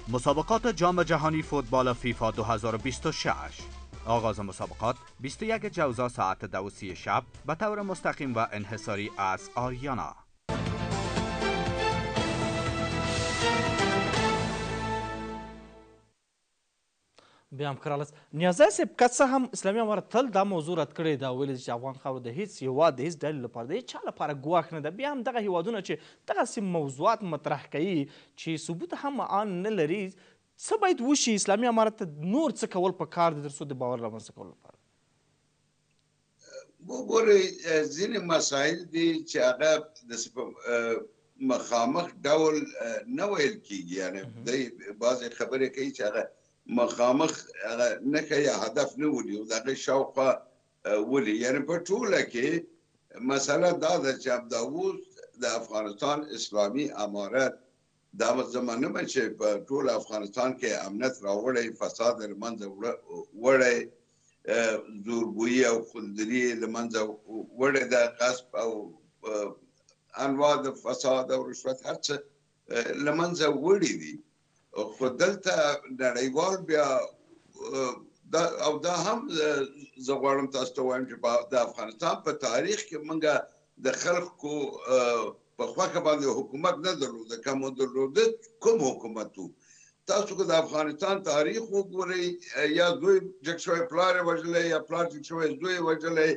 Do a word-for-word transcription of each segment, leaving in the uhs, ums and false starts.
مسابقات جام جهانی فوتبال فیفا دو هزار و بیست و شش. آغاز مسابقات بیست و یک جوزا ساعت دو و سی شب به طور مستقیم و انحصاری از آریانا. بیا هم کرالاست نیازه صاحب که څه هم اسلامي امارت تل دا موضوع رد کړې ده، ویلي چې افغان خاوره د هیڅ هیواد د هیڅ ډلې لپاره د هیڅ چا لپاره ګواښ نه ده. بیا هم دغه هیوادونه چې دغسې موضوعات مطرح کوي چې ثبوت هم آن نه لري، څه باید وشي؟ اسلامي امارت ته نور څه کول پکار دي تر څو د باور رامنځته کولو لپاره؟ وګورئ ځینې مسایل دي چې هغه داسې په مخامخ ډول نه ویل کېږي، یعنې دی بعضې خبرې کوي چې هغه مخامخ نه کوي، هدف نه ولي او د هغې شاوخوا ولي. یعنې په ټوله کې مسله دا ده چې همداوس د افغانستان اسلامي امارت دا زمانه به چې په ټول افغانستان کې امنیت راوړی، فساد له منځه وړی، زورګویي او خلدري له منځه وړی ده، غصب او انواع د فساد او رشوت هر څه له منځه وړي دي. خو دلته نړیوال بیا او دا هم زه غواړم تاسو ته ووایم چې د افغانستان په تاریخ کې موږ د خلکو په خوښه باندې حکومت نه درلوده، که مو درلوده کوم حکومت و؟ تاسو که د افغانستان تاریخ وګورئ، یا زوی جګ شوی پلار یې وژلی، یا پلار جګ شوی زوی یې وژلی،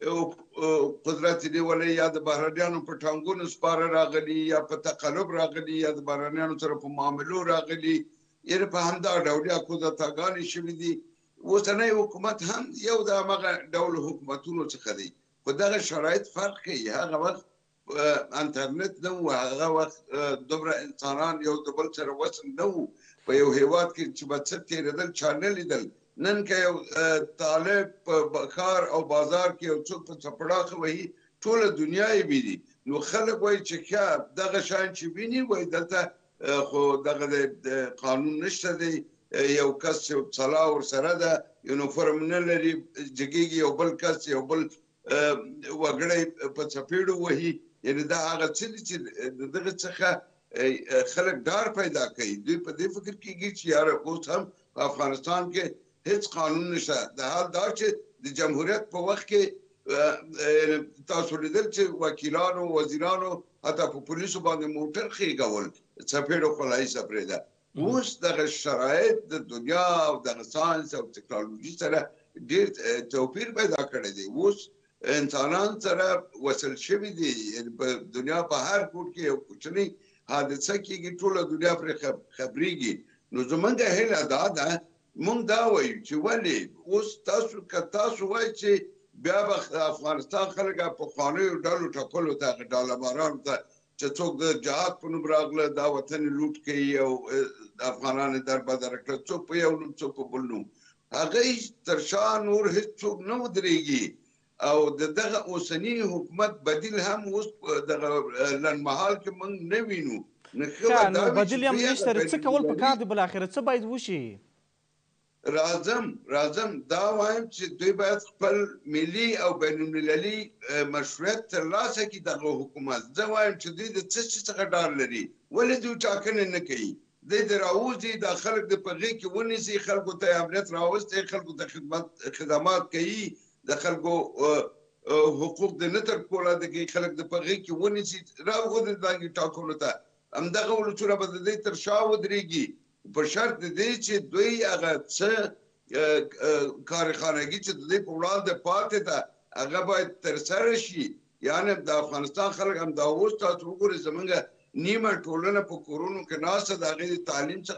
قدرت یې نیولی، یا د بهرنیانو په ټانګونو سپاره راغلي، یا په تقلب راغلي، یا د بهرنیانو سره په معاملو راغلي، یعنې په همدا ډول یا کودتاګانې شوي دي. اوسنی حکومت هم یو د همغه ډول حکومتونو څخه دی، خو دغه شرایط فرق کوي. هغه وخت انټرنیټ نه و، هغه وخت دومره انسانان یو د بل سره وصل نه و، په یو هیواد کې چې به څه تېرېدل چا نه لیدل. نن که یو طالب په ښار او بازار کې یو څوک په څپړاخه وهي، ټوله دنیا یې ویني، نو خلک وایي چې ښه دغه شیان چې ویني، وایي دلته خو دغه د قانون نشته دی، یو کس یو څلا ورسره ده، یونیفورم نه لري، جګېږي یو بل کس یو بل وګړی په څپېړو وهي. یعنې دا هغه څه دي چې د دغه څخه خلک ډار پیدا کوي. دوی په دې فکر کېږي چې یاره اوس هم په افغانستان کې هیڅ قانون نشته. د حال دا چې د جمهوریت په وخت کې تاسو لیدل چې وکیلانو، وزیرانو حتی په پولیسو باندې موټر خېږول، څپېړو خولایي سپرېده. اوس دغه شرایط د دنیا او دغه ساینس او ټکنالوژي سره ډېر توپیر پیدا کړی دی. اوس انسانان سره وصل شوي دي، په دنیا په هر ګوټ کې یو کوچنۍ حادثه کېږي، ټوله دنیا پرې خبرېږي. نو زموږ هیله دا ده، موږ دا وایو چې ولې اوس تاسو که تاسو وایئ چې بیا به افغانستان خلک پخوانیو ډلو ټپلو ته، هغه ډالمارانو ته چې څوک د جهاد په نوم راغله، دا وطن یې لوټ کوي او افغانان یې دربدره کړل، څوک په یو نوم څوک په بل نوم، هغوی تر شا نور هېڅوک نه ودرېږي. او د دغه اوسني حکومت بدیل هم اوس دغه لنډمهال کې موږ نه وینو. نو بدیل هم نشته، څه کول پکار دي؟ بالاخره څه باید وشي؟ راځم راځم دا وایم چې دوی باید خپل ملي او بین المللي مشروعیت ترلاسه کړي. دغه حکومت زه وایم چې دوی د څه شي څخه ډار لري؟ ولې دوی ټاکنې نه کوي؟ دوی د راوځي، دا خلک د په غېږ کې ونیسي، خلکو ته یې امنیت راوستی، خلکو ته خدمات کوي، د خلکو حقوق د نه تر کوله دګي، خلک د په غېږ کې ونیسي، راوغورځي دغې ټاکنو ته. همدغه ولسونه به د دوی تر شا ودرېږي، په شرط د دې چې دوی هغه څه کارخانګي چې د دوی په وړاندې پاتې ده هغه باید ترسره شي. یعنې د افغانستان خلک همدا اوس تاسو وګورئ، زموږ نیمه ټولنه په کورونو کې ناسته ده، هغې د تعلیم څخه